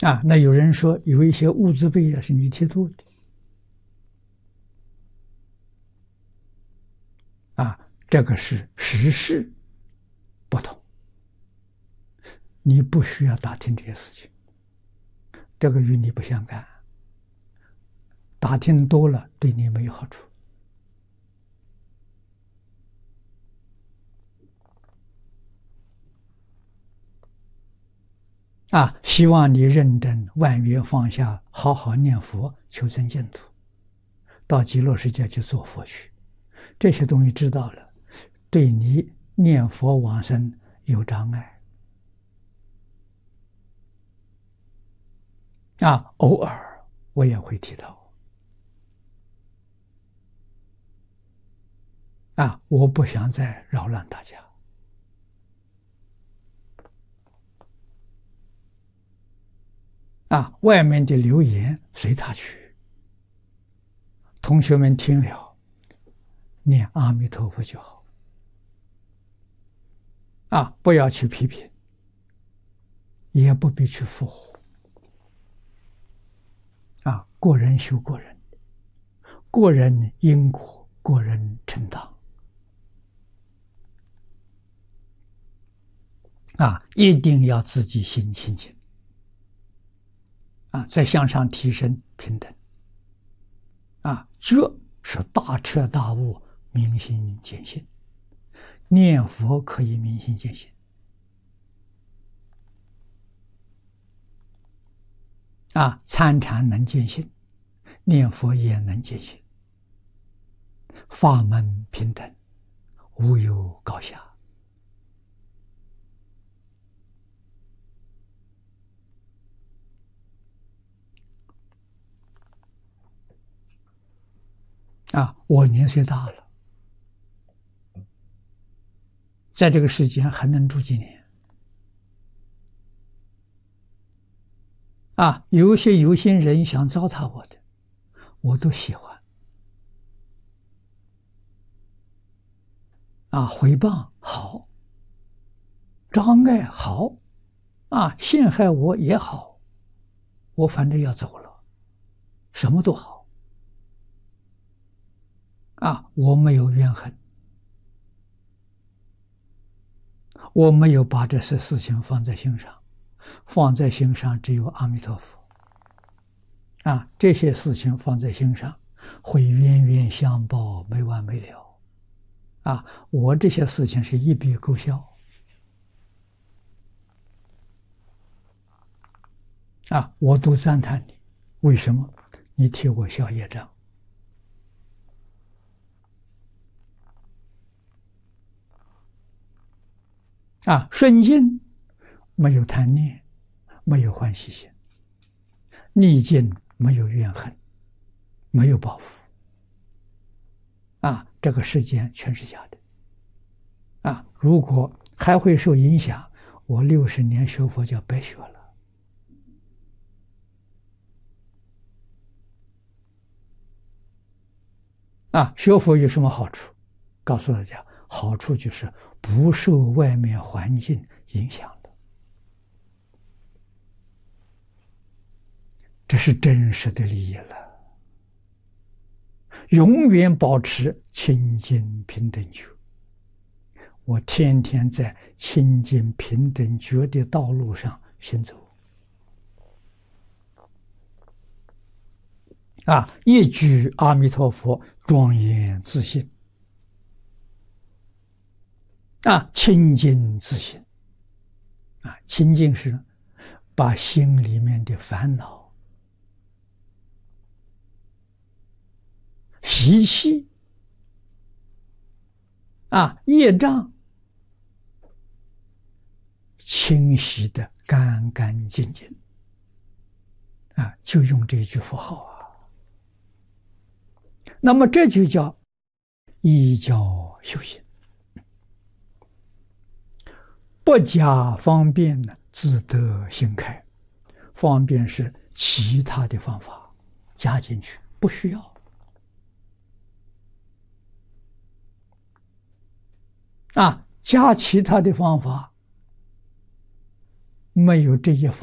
那有人说有一些物质辈是你剃度的这个是时事不同，你不需要打听这些事情，这个与你不相干，打听多了对你没有好处。希望你认真万缘放下，好好念佛，求生净土，到极乐世界去做佛去。这些东西知道了，对你念佛往生有障碍。偶尔我也会提到。我不想再扰乱大家。外面的流言随他去，同学们听了，念阿弥陀佛就好。不要去批评，也不必去附和。个人修个人，个人因果，个人承担。一定要自己心清净。再向上提升平等。觉是大彻大悟，明心见性。念佛可以明心见性。参禅能见性，念佛也能见性。法门平等，无有高下。我年岁大了，在这个世间还能住几年？有些有心人想糟蹋我的，我都喜欢。诽谤好，障碍好，陷害我也好，我反正要走了，什么都好。我没有怨恨，我没有把这些事情放在心上，放在心上只有阿弥陀佛。这些事情放在心上，会冤冤相报，没完没了。我这些事情是一笔勾销。我都赞叹你，为什么？你替我消业障。顺境没有贪念，没有欢喜心；逆境没有怨恨，没有报复。这个世间全是假的。如果还会受影响，我60年学佛就白学了。学佛有什么好处？告诉大家，好处就是不受外面环境影响的，这是真实的利益了。永远保持清净平等觉，我天天在清净平等觉的道路上行走。一句阿弥陀佛，庄严自信。清净自信。清净是把心里面的烦恼、习气、业障清洗的干干净净。就用这句佛号。那么这就叫依教修行。不加方便呢，自得心开。方便是其他的方法加进去，不需要。加其他的方法，没有这一法